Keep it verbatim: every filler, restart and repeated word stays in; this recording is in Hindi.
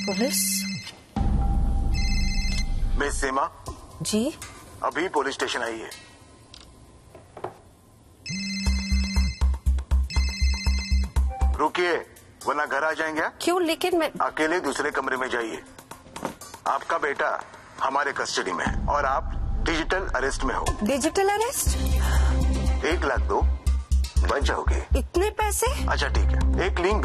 पुलिस? मिस सीमा जी? अभी पुलिस स्टेशन आई है। रुकिए वरना घर आ जाएंगे। क्यों? लेकिन मैं अकेले दूसरे कमरे में जाइए। आपका बेटा हमारे कस्टडी में है और आप डिजिटल अरेस्ट में हो। Digital arrest? एक लाख दो बच जाओगे। इतने पैसे? अच्छा ठीक है, एक लिंक